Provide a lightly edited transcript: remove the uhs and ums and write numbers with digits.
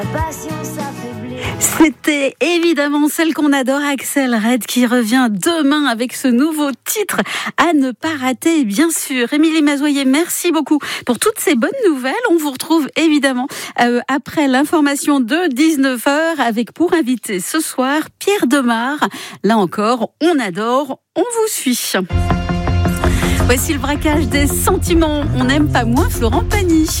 C'était évidemment celle qu'on adore, Axel Red, qui revient demain avec ce nouveau titre à ne pas rater, bien sûr. Émilie Mazoyer, merci beaucoup pour toutes ces bonnes nouvelles. On vous retrouve évidemment après l'information de 19h avec pour invité ce soir Pierre Demar. Là encore, on adore, on vous suit. Voici le braquage des sentiments. On n'aime pas moins Florent Pagny.